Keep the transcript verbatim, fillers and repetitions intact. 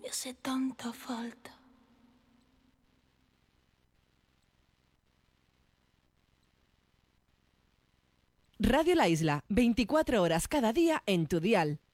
me hace tanta falta. Radio La Isla, veinticuatro horas cada día en tu dial.